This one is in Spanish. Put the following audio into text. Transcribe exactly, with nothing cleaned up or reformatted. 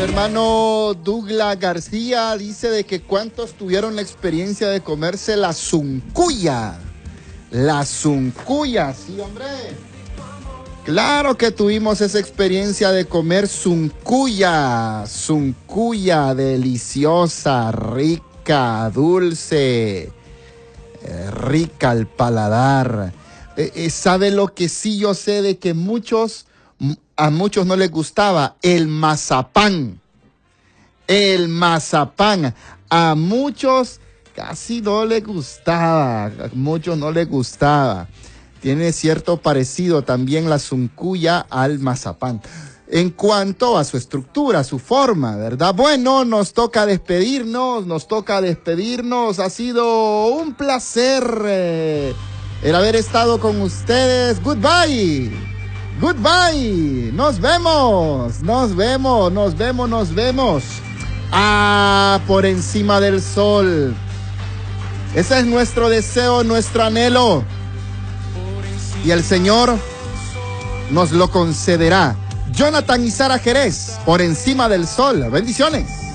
hermano Douglas García dice de que cuántos tuvieron la experiencia de comerse la zuncuya. La zuncuya, sí, hombre. Claro que tuvimos esa experiencia de comer zuncuya. Zuncuya, deliciosa, rica, dulce, eh, rica al paladar. Eh, eh, ¿Sabe lo que sí yo sé de que muchos... A muchos no les gustaba el mazapán. El mazapán. A muchos casi no les gustaba. A muchos no les gustaba. Tiene cierto parecido también la zuncuya al mazapán. En cuanto a su estructura, a su forma, ¿verdad? Bueno, nos toca despedirnos, nos toca despedirnos. Ha sido un placer eh, el haber estado con ustedes. Goodbye. Goodbye, nos vemos, nos vemos, nos vemos, nos vemos. Ah, por encima del sol. Ese es nuestro deseo, nuestro anhelo. Y el Señor nos lo concederá. Jonathan y Sara Jerez, por encima del sol. Bendiciones.